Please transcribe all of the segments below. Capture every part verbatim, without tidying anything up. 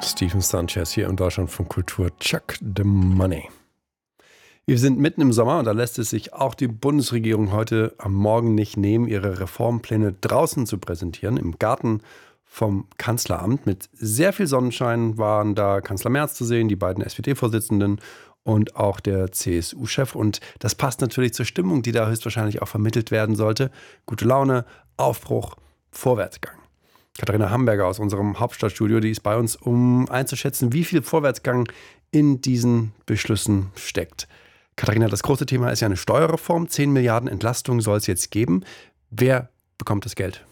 Stephen Sanchez hier in Deutschland von Kultur. Chuck the Money. Wir sind mitten im Sommer und da lässt es sich auch die Bundesregierung heute am Morgen nicht nehmen, ihre Reformpläne draußen zu präsentieren. Im Garten vom Kanzleramt mit sehr viel Sonnenschein waren da Kanzler Merz zu sehen, die beiden S P D-Vorsitzenden und auch der C S U-Chef. Und das passt natürlich zur Stimmung, die da höchstwahrscheinlich auch vermittelt werden sollte. Gute Laune, Aufbruch, Vorwärtsgang. Katharina Hamburger aus unserem Hauptstadtstudio, die ist bei uns, um einzuschätzen, wie viel Vorwärtsgang in diesen Beschlüssen steckt. Katharina, das große Thema ist ja eine Steuerreform. zehn Milliarden Entlastung soll es jetzt geben. Wer bekommt das Geld?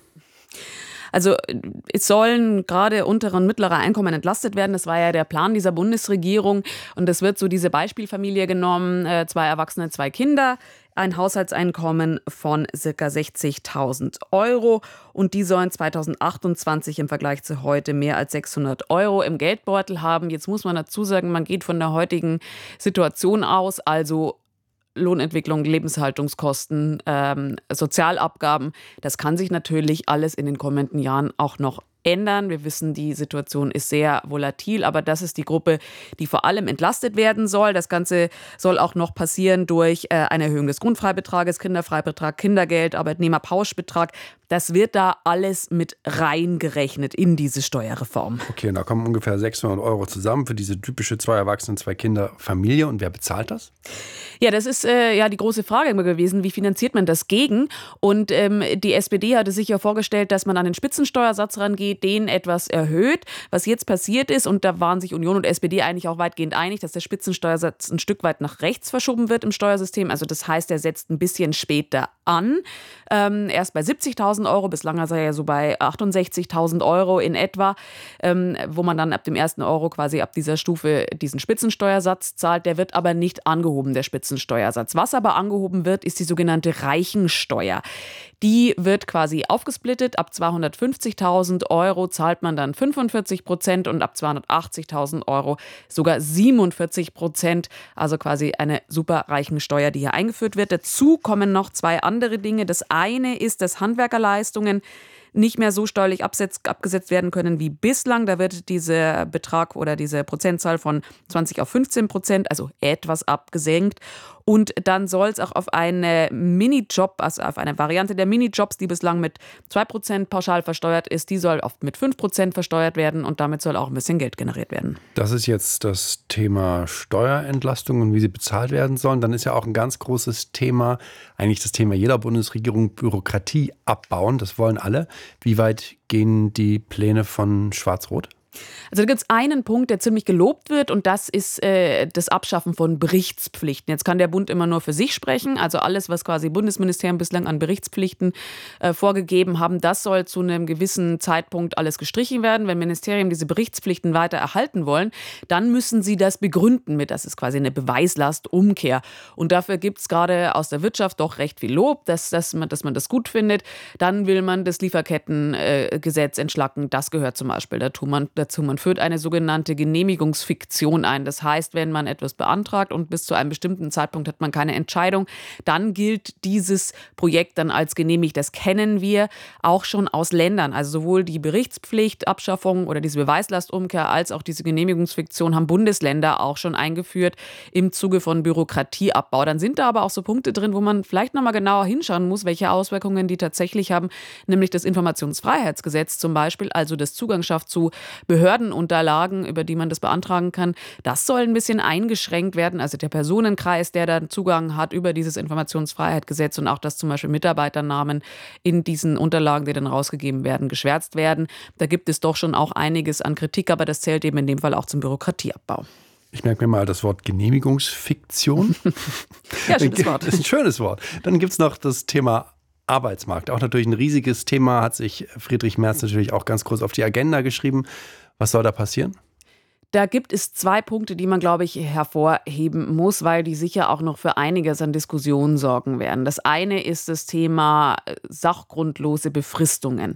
Also es sollen gerade untere und mittlere Einkommen entlastet werden. Das war ja der Plan dieser Bundesregierung. Und es wird so diese Beispielfamilie genommen, äh, zwei Erwachsene, zwei Kinder, ein Haushaltseinkommen von ca. sechzigtausend Euro. Und die sollen zweitausendachtundzwanzig im Vergleich zu heute mehr als sechshundert Euro im Geldbeutel haben. Jetzt muss man dazu sagen, man geht von der heutigen Situation aus, also Lohnentwicklung, Lebenshaltungskosten, ähm, Sozialabgaben. Das kann sich natürlich alles in den kommenden Jahren auch noch ändern. Wir wissen, die Situation ist sehr volatil, aber das ist die Gruppe, die vor allem entlastet werden soll. Das Ganze soll auch noch passieren durch äh, eine Erhöhung des Grundfreibetrages, Kinderfreibetrag, Kindergeld, Arbeitnehmerpauschbetrag. Das wird da alles mit reingerechnet in diese Steuerreform. Okay, und da kommen ungefähr sechshundert Euro zusammen für diese typische zwei Erwachsene, zwei Kinder Familie. Und wer bezahlt das? Ja, das ist äh, ja die große Frage immer gewesen. Wie finanziert man das gegen? Und ähm, die S P D hatte sich ja vorgestellt, dass man an den Spitzensteuersatz rangeht, den etwas erhöht. Was jetzt passiert ist, und da waren sich Union und S P D eigentlich auch weitgehend einig, dass der Spitzensteuersatz ein Stück weit nach rechts verschoben wird im Steuersystem. Also das heißt, er setzt ein bisschen später an. Ähm, erst bei siebzigtausend Euro, bislang ist er ja so bei achtundsechzigtausend Euro in etwa, ähm, wo man dann ab dem ersten Euro quasi ab dieser Stufe diesen Spitzensteuersatz zahlt. Der wird aber nicht angehoben, der Spitzensteuersatz. Was aber angehoben wird, ist die sogenannte Reichensteuer. Die wird quasi aufgesplittet. Ab zweihundertfünfzigtausend Euro zahlt man dann fünfundvierzig Prozent und ab zweihundertachtzigtausend Euro sogar siebenundvierzig Prozent. Also quasi eine superreichen Steuer, die hier eingeführt wird. Dazu kommen noch zwei andere Dinge. Das eine ist, dass Handwerkerleistungen nicht mehr so steuerlich absetzt, abgesetzt werden können wie bislang. Da wird dieser Betrag oder diese Prozentzahl von zwanzig auf fünfzehn Prozent, also etwas abgesenkt. Und dann soll es auch auf eine Minijob, also auf eine Variante der Minijobs, die bislang mit zwei Prozent pauschal versteuert ist, die soll oft mit fünf Prozent versteuert werden und damit soll auch ein bisschen Geld generiert werden. Das ist jetzt das Thema Steuerentlastung und wie sie bezahlt werden sollen. Dann ist ja auch ein ganz großes Thema, eigentlich das Thema jeder Bundesregierung, Bürokratie abbauen. Das wollen alle. Wie weit gehen die Pläne von Schwarz-Rot? Also da gibt es einen Punkt, der ziemlich gelobt wird, und das ist äh, das Abschaffen von Berichtspflichten. Jetzt kann der Bund immer nur für sich sprechen, also alles, was quasi Bundesministerien bislang an Berichtspflichten äh, vorgegeben haben, das soll zu einem gewissen Zeitpunkt alles gestrichen werden. Wenn Ministerien diese Berichtspflichten weiter erhalten wollen, dann müssen sie das begründen mit, das ist quasi eine Beweislastumkehr. Und dafür gibt es gerade aus der Wirtschaft doch recht viel Lob, dass, dass, man, dass man das gut findet. Dann will man das Lieferkettengesetz äh, entschlacken, das gehört zum Beispiel dazu. Man dazu. Man führt eine sogenannte Genehmigungsfiktion ein. Das heißt, wenn man etwas beantragt und bis zu einem bestimmten Zeitpunkt hat man keine Entscheidung, dann gilt dieses Projekt dann als genehmigt. Das kennen wir auch schon aus Ländern. Also sowohl die Berichtspflicht, Abschaffung oder diese Beweislastumkehr als auch diese Genehmigungsfiktion haben Bundesländer auch schon eingeführt im Zuge von Bürokratieabbau. Dann sind da aber auch so Punkte drin, wo man vielleicht nochmal genauer hinschauen muss, welche Auswirkungen die tatsächlich haben, nämlich das Informationsfreiheitsgesetz zum Beispiel, also das Zugang schafft zu Behördenunterlagen, über die man das beantragen kann. Das soll ein bisschen eingeschränkt werden. Also der Personenkreis, der dann Zugang hat über dieses Informationsfreiheitsgesetz, und auch, dass zum Beispiel Mitarbeiternamen in diesen Unterlagen, die dann rausgegeben werden, geschwärzt werden. Da gibt es doch schon auch einiges an Kritik, aber das zählt eben in dem Fall auch zum Bürokratieabbau. Ich merke mir mal das Wort Genehmigungsfiktion. Ja, schönes Wort. Das ist ein schönes Wort. Dann gibt es noch das Thema Arbeitsmarkt. Auch natürlich ein riesiges Thema, hat sich Friedrich Merz natürlich auch ganz groß auf die Agenda geschrieben. Was soll da passieren? Da gibt es zwei Punkte, die man, glaube ich, hervorheben muss, weil die sicher auch noch für einiges an Diskussionen sorgen werden. Das eine ist das Thema sachgrundlose Befristungen.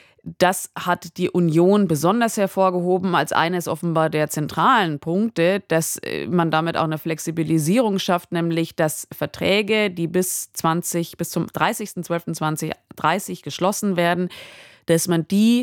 Das hat die Union besonders hervorgehoben als eines offenbar der zentralen Punkte, dass man damit auch eine Flexibilisierung schafft, nämlich dass Verträge, die bis zwanzig, bis zum dreißigsten zwölften zweitausenddreißig geschlossen werden, dass man die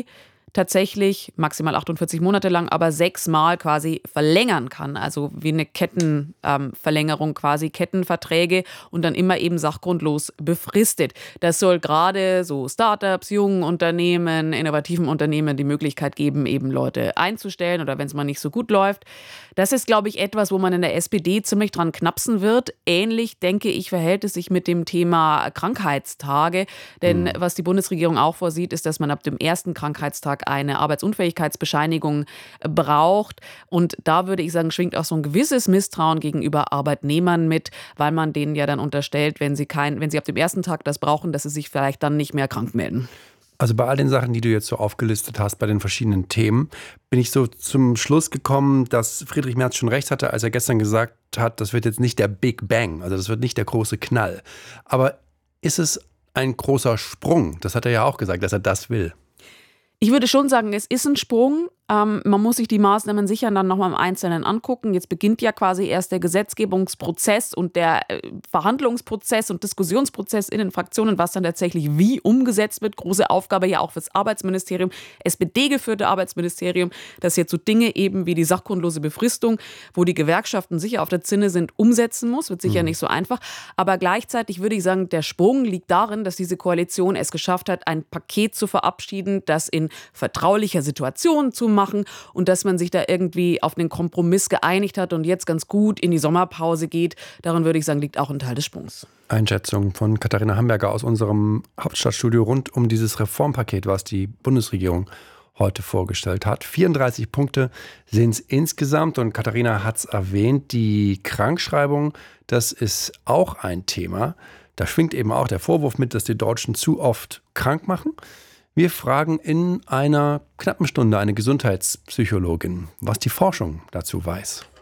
tatsächlich maximal achtundvierzig Monate lang, aber sechsmal quasi verlängern kann. Also wie eine Kettenverlängerung, ähm, quasi Kettenverträge und dann immer eben sachgrundlos befristet. Das soll gerade so Startups, jungen Unternehmen, innovativen Unternehmen die Möglichkeit geben, eben Leute einzustellen oder wenn es mal nicht so gut läuft. Das ist, glaube ich, etwas, wo man in der S P D ziemlich dran knapsen wird. Ähnlich, denke ich, verhält es sich mit dem Thema Krankheitstage. Denn mhm. was die Bundesregierung auch vorsieht, ist, dass man ab dem ersten Krankheitstag eine Arbeitsunfähigkeitsbescheinigung braucht. Und da würde ich sagen, schwingt auch so ein gewisses Misstrauen gegenüber Arbeitnehmern mit, weil man denen ja dann unterstellt, wenn sie kein, wenn sie ab dem ersten Tag das brauchen, dass sie sich vielleicht dann nicht mehr krank melden. Also bei all den Sachen, die du jetzt so aufgelistet hast, bei den verschiedenen Themen, bin ich so zum Schluss gekommen, dass Friedrich Merz schon recht hatte, als er gestern gesagt hat, das wird jetzt nicht der Big Bang, also das wird nicht der große Knall. Aber ist es ein großer Sprung? Das hat er ja auch gesagt, dass er das will. Ich würde schon sagen, es ist ein Sprung. Ähm, man muss sich die Maßnahmen sicher dann nochmal im Einzelnen angucken. Jetzt beginnt ja quasi erst der Gesetzgebungsprozess und der äh, Verhandlungsprozess und Diskussionsprozess in den Fraktionen, was dann tatsächlich wie umgesetzt wird. Große Aufgabe ja auch fürs Arbeitsministerium, S P D-geführte Arbeitsministerium, das jetzt so Dinge eben wie die sachgrundlose Befristung, wo die Gewerkschaften sicher auf der Zinne sind, umsetzen muss. Wird sicher mhm. nicht so einfach. Aber gleichzeitig würde ich sagen, der Sprung liegt darin, dass diese Koalition es geschafft hat, ein Paket zu verabschieden, das in vertraulicher Situation zu machen und dass man sich da irgendwie auf einen Kompromiss geeinigt hat und jetzt ganz gut in die Sommerpause geht. Darin würde ich sagen, liegt auch ein Teil des Sprungs. Einschätzung von Katharina Hamburger aus unserem Hauptstadtstudio rund um dieses Reformpaket, was die Bundesregierung heute vorgestellt hat. vierunddreißig Punkte sind es insgesamt und Katharina hat es erwähnt, die Krankschreibung, das ist auch ein Thema. Da schwingt eben auch der Vorwurf mit, dass die Deutschen zu oft krank machen. Wir fragen in einer knappen Stunde eine Gesundheitspsychologin, was die Forschung dazu weiß.